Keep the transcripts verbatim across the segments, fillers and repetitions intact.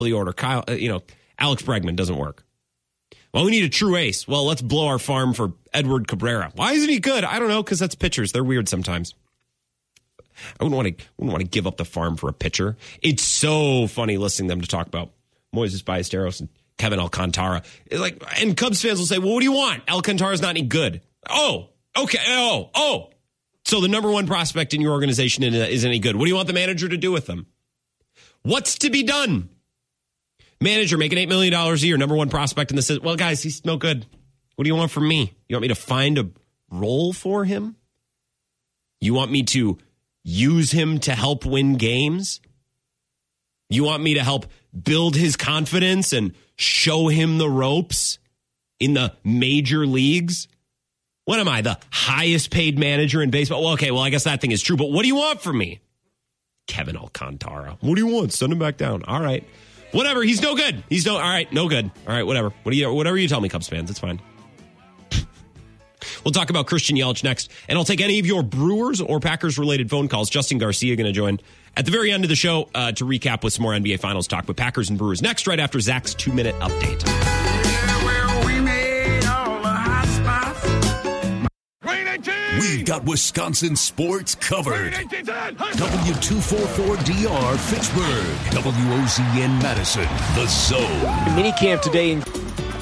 order. Kyle, uh, you know, Alex Bregman doesn't work. Well, we need a true ace. Well, let's blow our farm for Edward Cabrera. Why isn't he good? I don't know, because that's pitchers. They're weird sometimes. I wouldn't want to wouldn't want to give up the farm for a pitcher. It's so funny listening to them to talk about Moises Ballesteros and Kevin Alcantara. It's like, and Cubs fans will say, well, what do you want? Alcantara's not any good. Oh, okay. Oh, oh. So the number one prospect in your organization isn't any good. What do you want the manager to do with them? What's to be done? Manager making eight million dollars a year, number one prospect in the system. Well, guys, he's no good. What do you want from me? You want me to find a role for him? You want me to use him to help win games? You want me to help build his confidence and show him the ropes in the major leagues? What am I, the highest paid manager in baseball? Well, okay, well, I guess that thing is true, but what do you want from me? Kevin Alcantara. What do you want? Send him back down. All right. Whatever. He's no good. He's no, all right, no good. All right, whatever. What do you, whatever you tell me, Cubs fans, it's fine. We'll talk about Christian Yelich next, and I'll take any of your Brewers or Packers-related phone calls. Justin Garcia going to join at the very end of the show uh, to recap with some more N B A Finals talk with Packers and Brewers next, right after Zach's two-minute update. We've got Wisconsin sports covered. W two forty-four D R Fitchburg. W O Z N Madison. The Zone. Minicamp today in...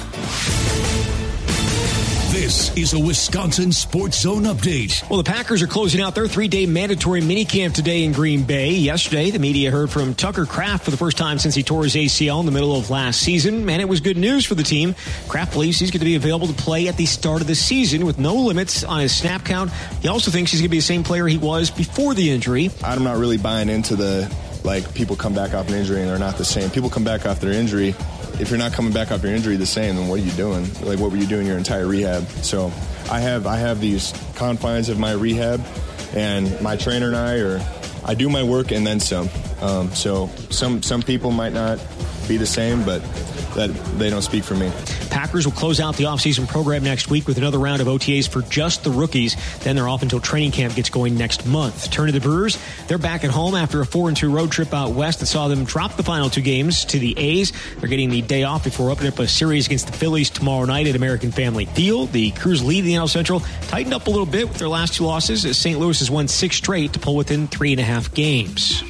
This is a Wisconsin Sports Zone update. Well, the Packers are closing out their three-day mandatory minicamp today in Green Bay. Yesterday, the media heard from Tucker Kraft for the first time since he tore his A C L in the middle of last season, and it was good news for the team. Kraft believes he's going to be available to play at the start of the season with no limits on his snap count. He also thinks he's going to be the same player he was before the injury. I'm not really buying into the, like, people come back off an injury and they're not the same. People come back off their injury. If you're not coming back off your injury the same, then what are you doing? Like, what were you doing your entire rehab? So I have I have these confines of my rehab, and my trainer and I are, I do my work and then some. Um, so some some people might not be the same, but that they don't speak for me. Packers will close out the offseason program next week with another round of O T As for just the rookies. Then they're off until training camp gets going next month. Turn to the Brewers. They're back at home after a four and two road trip out west that saw them drop the final two games to the A's. They're getting the day off before opening up a series against the Phillies tomorrow night at American Family Field. The Crews lead the N L Central, tightened up a little bit with their last two losses as Saint Louis has won six straight to pull within three and a half games.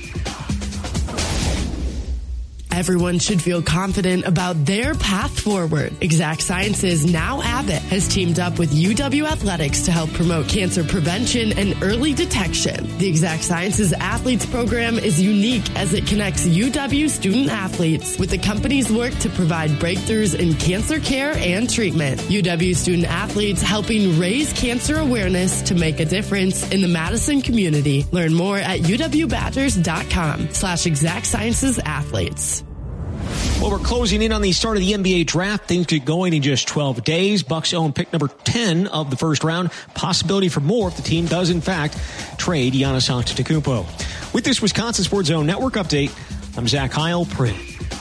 Everyone should feel confident about their path forward. Exact Sciences, now Abbott, has teamed up with U W Athletics to help promote cancer prevention and early detection. The Exact Sciences Athletes Program is unique as it connects U W student athletes with the company's work to provide breakthroughs in cancer care and treatment. U W student athletes helping raise cancer awareness to make a difference in the Madison community. Learn more at U W Badgers dot com slash Exact Sciences Athletes. Well, we're closing in on the start of the N B A draft. Things get going in just twelve days. Bucks own pick number ten of the first round. Possibility for more if the team does, in fact, trade Giannis Antetokounmpo. With this Wisconsin Sports Zone Network update, I'm Zach Heilprin.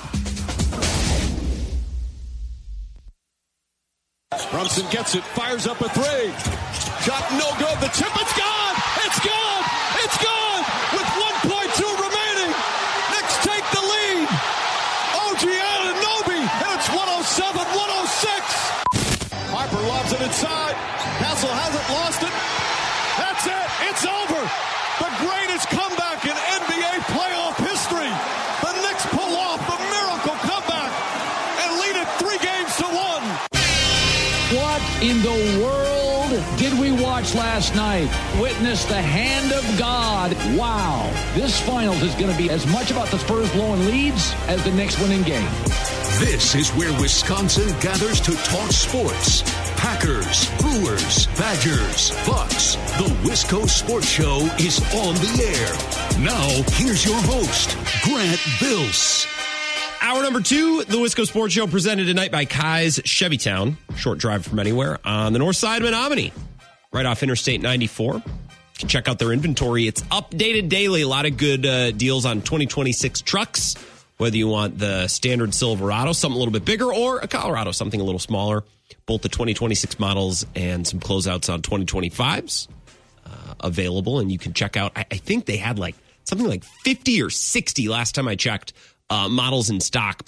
Brunson gets it, fires up a three. Shot no good. The tip, it's gone! It's gone! It's gone! With one point two remaining. Knicks take the lead. O G Anunoby, and it's one oh seven one oh six. Harper lobs it inside. Hassel hasn't lost it. That's it. It's over. The greatest comeback in N B A playoff history. The Knicks pull off the miracle comeback and lead it three games to one. What in the world did we watch last night? Witness the hand of God. Wow. This finals is going to be as much about the Spurs blowing leads as the Knicks winning game. This is where Wisconsin gathers to talk sports. Packers, Brewers, Badgers, Bucks. The Wisco Sports Show is on the air. Now, here's your host, Grant Bills. Hour number two, the Wisco Sports Show, presented tonight by Kai's Chevytown. Short drive from anywhere on the north side of Menominee, right off Interstate ninety-four. You can check out their inventory. It's updated daily. A lot of good uh, deals on twenty twenty-six trucks, whether you want the standard Silverado, something a little bit bigger, or a Colorado, something a little smaller. Both the twenty twenty-six models and some closeouts on twenty twenty-fives uh, available. And you can check out, I, I think they had like something like fifty or sixty last time I checked, uh, models in stock